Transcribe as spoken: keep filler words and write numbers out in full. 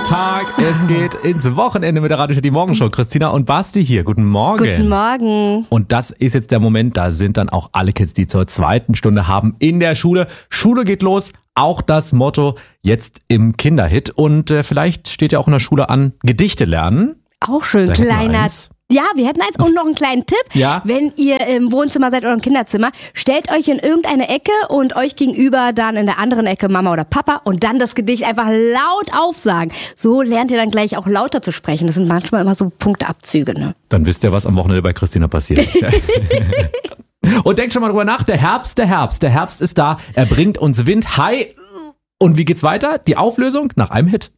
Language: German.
Montag, es geht ins Wochenende mit der Radio City Morgenshow. Christina und Basti hier, guten Morgen. Guten Morgen. Und das ist jetzt der Moment, da sind dann auch alle Kids, die zur zweiten Stunde haben in der Schule. Schule geht los, auch das Motto jetzt im Kinderhit. Und äh, vielleicht steht ja auch in der Schule an, Gedichte lernen. Auch schön, Da hätten wir kleiner. eins. Ja, wir hätten eins und noch einen kleinen Tipp. Ja. Wenn ihr im Wohnzimmer seid oder im Kinderzimmer, stellt euch in irgendeine Ecke und euch gegenüber dann in der anderen Ecke Mama oder Papa und dann das Gedicht einfach laut aufsagen. So lernt ihr dann gleich auch lauter zu sprechen. Das sind manchmal immer so Punkteabzüge, ne? Dann wisst ihr, was am Wochenende bei Christina passiert. Und denkt schon mal drüber nach, der Herbst, der Herbst, der Herbst ist da. Er bringt uns Wind. Hi. Und wie geht's weiter? Die Auflösung nach einem Hit.